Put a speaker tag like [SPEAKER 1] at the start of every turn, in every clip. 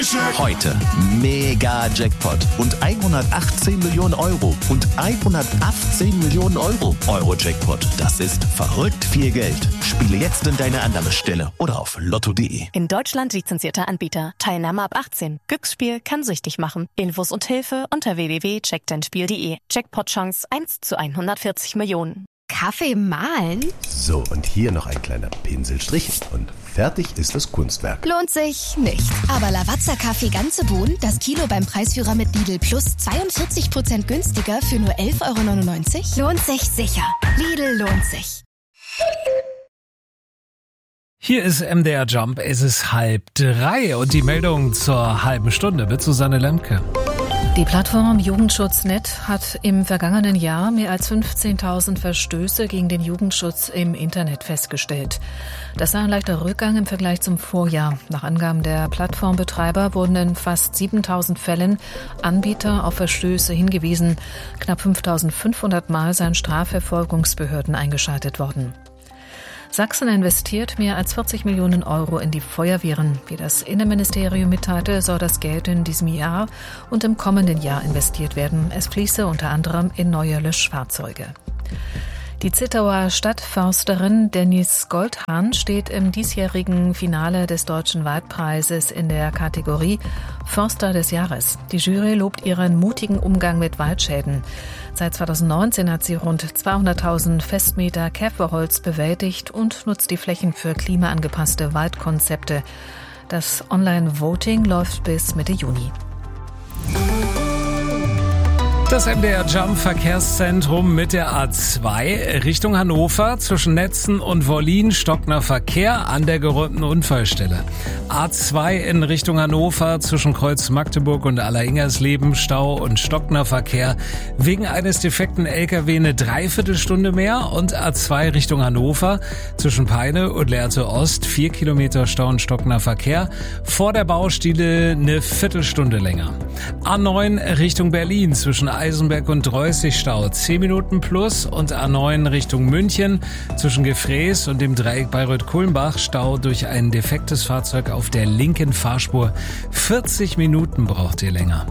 [SPEAKER 1] Heute mega Jackpot und 118 Millionen Euro und 118 Millionen Euro. Euro-Jackpot, das ist verrückt viel Geld. Spiele jetzt in deine Annahmestelle oder auf lotto.de.
[SPEAKER 2] In Deutschland lizenzierter Anbieter. Teilnahme ab 18. Glücksspiel kann süchtig machen. Infos und Hilfe unter www.checkdeinspiel.de. Jackpot-Chance 1 zu 140 Millionen.
[SPEAKER 3] Kaffee mahlen?
[SPEAKER 4] So, und hier noch ein kleiner Pinselstrich und fertig ist das Kunstwerk.
[SPEAKER 3] Lohnt sich nicht. Aber Lavazza Kaffee ganze Bohnen, das Kilo beim Preisführer mit Lidl Plus 42% günstiger für nur 11,99 €? Lohnt sich sicher. Lidl lohnt sich.
[SPEAKER 5] Hier ist MDR Jump, es ist 2:30 und die Meldung zur halben Stunde mit Susanne Lemke.
[SPEAKER 6] Die Plattform Jugendschutznet hat im vergangenen Jahr mehr als 15.000 Verstöße gegen den Jugendschutz im Internet festgestellt. Das sei ein leichter Rückgang im Vergleich zum Vorjahr. Nach Angaben der Plattformbetreiber wurden in fast 7.000 Fällen Anbieter auf Verstöße hingewiesen. Knapp 5.500 Mal seien Strafverfolgungsbehörden eingeschaltet worden. Sachsen investiert mehr als 40 Millionen Euro in die Feuerwehren. Wie das Innenministerium mitteilte, soll das Geld in diesem Jahr und im kommenden Jahr investiert werden. Es fließe unter anderem in neue Löschfahrzeuge. Die Zittauer Stadtförsterin Denise Goldhahn steht im diesjährigen Finale des Deutschen Waldpreises in der Kategorie Förster des Jahres. Die Jury lobt ihren mutigen Umgang mit Waldschäden. Seit 2019 hat sie rund 200.000 Festmeter Käferholz bewältigt und nutzt die Flächen für klimaangepasste Waldkonzepte. Das Online-Voting läuft bis Mitte Juni.
[SPEAKER 5] Das MDR Jump Verkehrszentrum mit der A2 Richtung Hannover zwischen Netzen und Wollin stockender Verkehr an der geräumten Unfallstelle. A2 in Richtung Hannover zwischen Kreuz Magdeburg und Alleringers-Leben Stau und stockender Verkehr wegen eines defekten LKW eine Dreiviertelstunde mehr und A2 Richtung Hannover zwischen Peine und Lehrte Ost 4 Kilometer Stau und stockender Verkehr vor der Baustelle eine Viertelstunde länger. A9 Richtung Berlin zwischen Eisenberg und Dreußig Stau 10 Minuten plus und A9 Richtung München zwischen Gefräß und dem Dreieck Bayreuth-Kulmbach Stau durch ein defektes Fahrzeug auf der linken Fahrspur. 40 Minuten braucht ihr länger.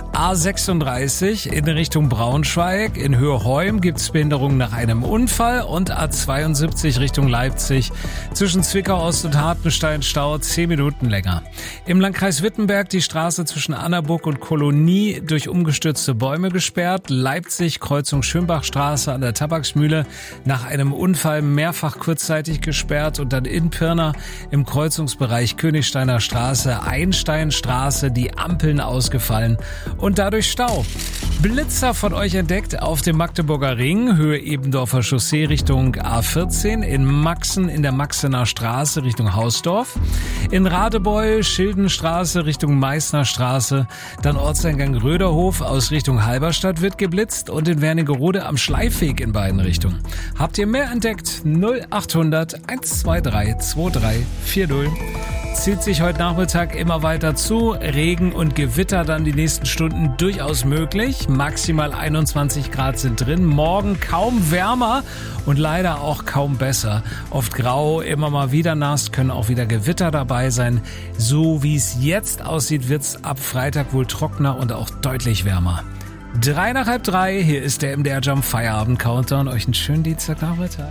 [SPEAKER 5] A36 in Richtung Braunschweig. In Höhe-Heum gibt es Behinderungen nach einem Unfall und A72 Richtung Leipzig zwischen Zwickau Ost und Hartenstein Stau 10 Minuten länger. Im Landkreis Wittenberg die Straße zwischen Annaburg und Kolonie durch umgestürzte Bäume gesperrt. Leipzig, Kreuzung Schönbachstraße an der Tabaksmühle nach einem Unfall mehrfach kurzzeitig gesperrt und dann in Pirna im Kreuzungsbereich Königsteiner Straße, Einsteinstraße, die Ampeln ausgefallen und dadurch Stau. Blitzer von euch entdeckt auf dem Magdeburger Ring, Höhe Ebendorfer Chaussee Richtung A14, in Maxen in der Maxener Straße Richtung Hausdorf, in Radebeul, Schildenstraße Richtung Meißner Straße, dann Ortseingang Röderhof aus Richtung Halberstadt wird geblitzt und in Wernigerode am Schleifweg in beiden Richtungen. Habt ihr mehr entdeckt? 0800 123 2340. Zieht sich heute Nachmittag immer weiter zu. Regen und Gewitter dann die nächsten Stunden durchaus möglich. Maximal 21 Grad sind drin. Morgen kaum wärmer und leider auch kaum besser. Oft grau, immer mal wieder nass, können auch wieder Gewitter dabei sein. So wie es jetzt aussieht, wird's ab Freitag wohl trockener und auch deutlich wärmer. 3 nach halb 3, hier ist der MDR Jump Feierabend Countdown. Euch einen schönen Dienstagnachmittag.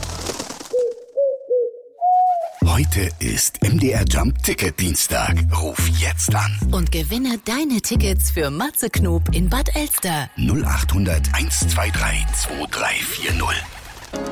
[SPEAKER 7] Heute ist MDR Jump Ticket Dienstag. Ruf jetzt an.
[SPEAKER 2] Und gewinne deine Tickets für Matze Knob in Bad Elster.
[SPEAKER 7] 0800 123 2340.